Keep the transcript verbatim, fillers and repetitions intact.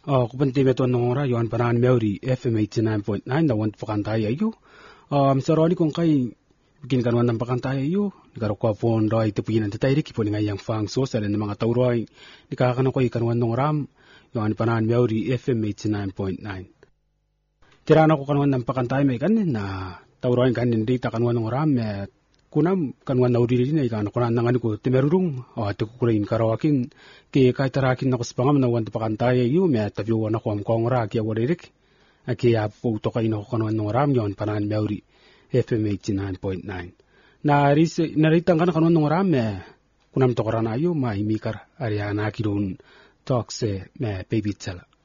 Oh, kupante meto nongora yon panan meuri F M eighty-nine point nine na want pakantaya yu. Um, saroni kung kay bikin kanwan ng pakantaya yu. Nikaro kwa phone roi tepuin ang tatay kipo nga yang fang so sa ng mga tauroi. Nikakano ko ikanwan nongram yon panan meuri F M eighty-nine point nine. Tirana ko kanwan ng pakantaya may kanin na tauroi kanin data kanwan nongram me kunam kanwan na uri din ay kan kunan nangan ko timerurung o at ko kurin karawakin ke kay tarakin na kuspangam na wan pakantaya yu me tabiwa na ko am kongora kya waririk aki ya po to kay no kanwan no ram yon panan meuri F M eighty-nine point nine na ris naritang kan kanwan no ram me kunam to karana yu mai mikar ariana kirun talks me baby tsala